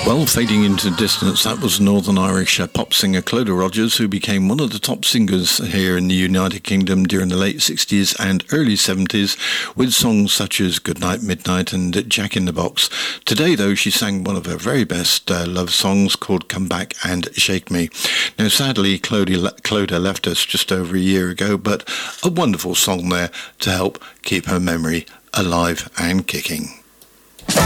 Well, fading into distance, that was Northern Irish pop singer Clodagh Rogers, who became one of the top singers here in the United Kingdom during the late 60s and early 70s with songs such as Goodnight Midnight and Jack in the Box. Today, though, she sang one of her very best love songs called Come Back and Shake Me. Now, sadly, Clodagh left us just over a year ago, but a wonderful song there to help keep her memory alive and kicking.